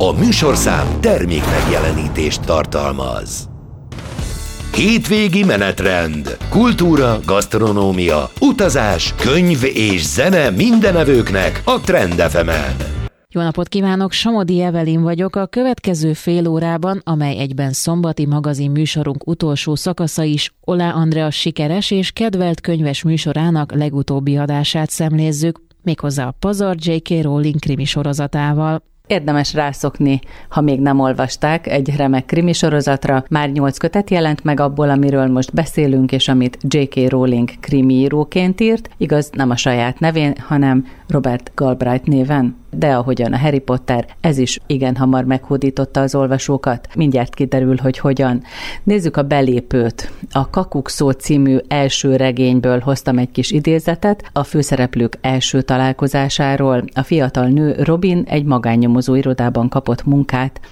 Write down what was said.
A műsorszám termék megjelenítést tartalmaz. Hétvégi menetrend, kultúra, gasztronómia, utazás, könyv és zene mindenevőknek a Trend FM-en. Jó napot kívánok, Somodi Evelin vagyok. A következő fél órában, amely egyben szombati magazin műsorunk utolsó szakasza is, Oláh Andrea sikeres és kedvelt könyves műsorának legutóbbi adását szemlézzük, méghozzá a Pazar J.K. Rowling krimi sorozatával. Érdemes rászokni, ha még nem olvasták, egy remek krimi sorozatra. Már 8 kötet jelent meg abból, amiről most beszélünk, és amit J.K. Rowling krimiíróként írt. Igaz, nem a saját nevén, hanem Robert Galbraith néven. De ahogyan a Harry Potter, ez is igen hamar meghódította az olvasókat. Mindjárt kiderül, hogy hogyan. Nézzük a belépőt. A Kakukszó című első regényből hoztam egy kis idézetet a főszereplők első találkozásáról. A fiatal nő Robin egy magánnyomozó irodában kapott munkát,